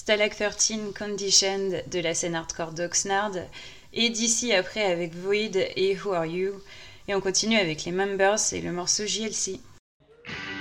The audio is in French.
Stalag 13 Conditioned de la scène hardcore d'Oxnard, et d'ici après avec Void et Who Are You, et on continue avec les Members et le morceau JLC.